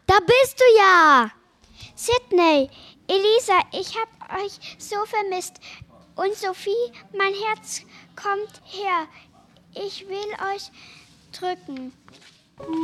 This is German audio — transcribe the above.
Da bist du ja! Sydney, Elisa, ich hab euch so vermisst. Und Sophie, mein Herz kommt her. Ich will euch drücken.